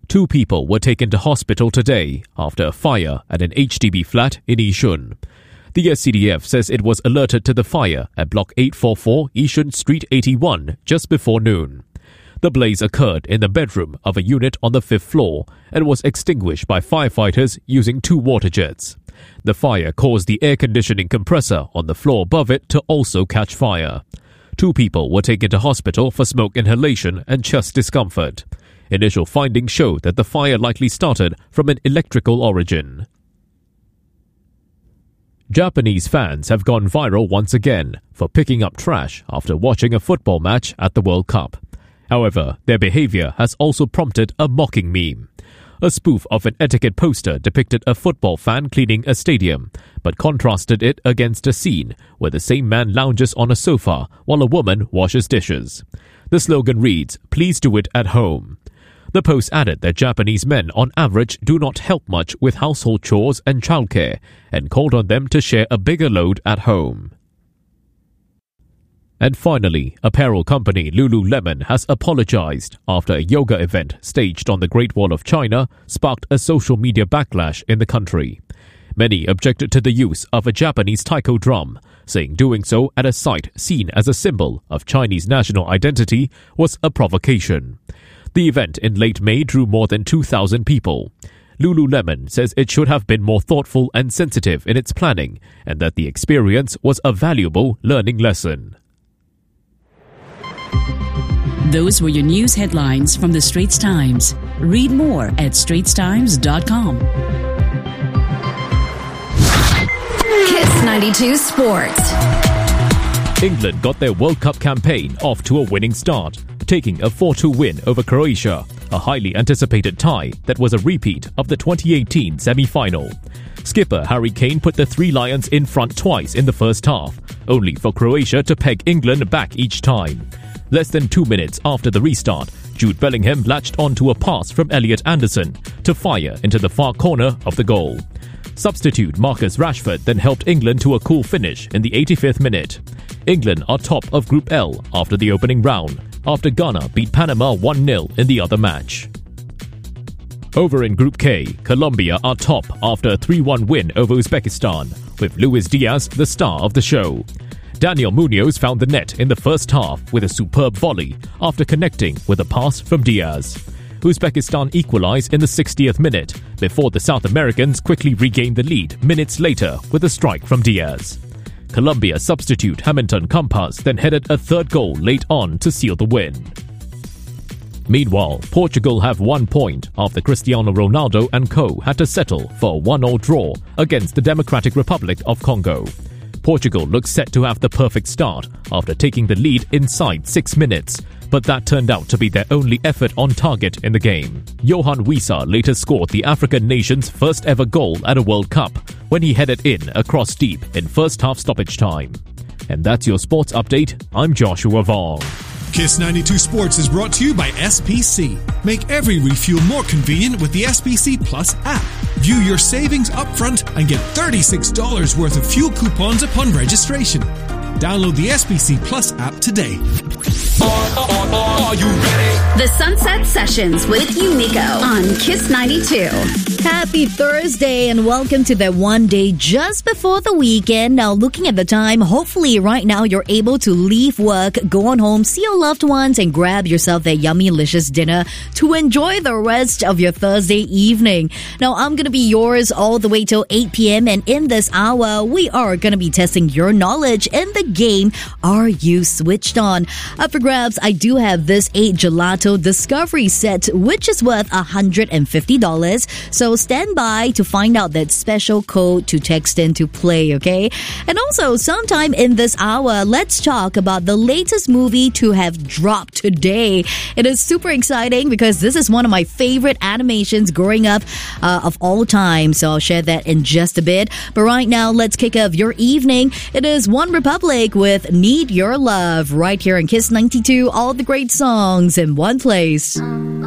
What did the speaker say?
Two people were taken to hospital today after a fire at an HDB flat in Yishun. The SCDF says it was alerted to the fire at Block 844 Yishun Street 81 just before noon. The blaze occurred in the bedroom of a unit on the 5th floor and was extinguished by firefighters using 2 water jets. The fire caused the air conditioning compressor on the floor above it to also catch fire. 2 people were taken to hospital for smoke inhalation and chest discomfort. Initial findings show that the fire likely started from an electrical origin. Japanese fans have gone viral once again for picking up trash after watching a football match at the World Cup. However, their behavior has also prompted a mocking meme. A spoof of an etiquette poster depicted a football fan cleaning a stadium, but contrasted it against a scene where the same man lounges on a sofa while a woman washes dishes. The slogan reads, "Please do it at home." The post added that Japanese men on average do not help much with household chores and childcare, and called on them to share a bigger load at home. And finally, apparel company Lululemon has apologized after a yoga event staged on the Great Wall of China sparked a social media backlash in the country. Many objected to the use of a Japanese taiko drum, saying doing so at a site seen as a symbol of Chinese national identity was a provocation. The event in late May drew more than 2,000 people. Lululemon says it should have been more thoughtful and sensitive in its planning, and that the experience was a valuable learning lesson. Those were your news headlines from the Straits Times. Read more at straitstimes.com. Kiss 92 Sports. England got their World Cup campaign off to a winning start, taking a 4-2 win over Croatia, a highly anticipated tie that was a repeat of the 2018 semi-final. Skipper Harry Kane put the Three Lions in front twice in the first half, only for Croatia to peg England back each time. Less than 2 minutes after the restart, Jude Bellingham latched onto a pass from Elliot Anderson to fire into the far corner of the goal. Substitute Marcus Rashford then helped England to a cool finish in the 85th minute. England are top of Group L after the opening round, after Ghana beat Panama 1-0 in the other match. Over in Group K, Colombia are top after a 3-1 win over Uzbekistan, with Luis Diaz the star of the show. Daniel Munoz found the net in the first half with a superb volley after connecting with a pass from Diaz. Uzbekistan equalized in the 60th minute before the South Americans quickly regained the lead minutes later with a strike from Diaz. Colombia substitute Hamilton Campas then headed a third goal late on to seal the win. Meanwhile, Portugal have 1 point after Cristiano Ronaldo and co had to settle for a 1-1 draw against the Democratic Republic of Congo. Portugal looks set to have the perfect start after taking the lead inside 6 minutes, but that turned out to be their only effort on target in the game. Johan Wissa later scored the African nation's first ever goal at a World Cup when he headed in across deep in first half stoppage time. And that's your sports update. I'm Joshua Vaughn. Kiss 92 Sports is brought to you by SPC. Make every refuel more convenient with the SPC Plus app. View your savings upfront and get $36 worth of fuel coupons upon registration. Download the SPC Plus app today. Are you ready? The Sunset Sessions with Unico on Kiss 92. Happy Thursday and welcome to that one day just before the weekend. Now, looking at the time, hopefully right now you're able to leave work, go on home, see your loved ones, and grab yourself that yummy, delicious dinner to enjoy the rest of your Thursday evening. Now, I'm going to be yours all the way till 8 p.m. and in this hour, we are going to be testing your knowledge in the game, Are You Switched On? Up for grabs, I do have this 8 Gelato Discovery Set, which is worth $150. So stand by to find out that special code to text in to play, okay? And also, sometime in this hour, let's talk about the latest movie to have dropped today. It is super exciting because this is one of my favorite animations growing up of all time. So I'll share that in just a bit. But right now, let's kick off your evening. It is One Republic with Need Your Love right here in Kiss 92. All the great songs in one place.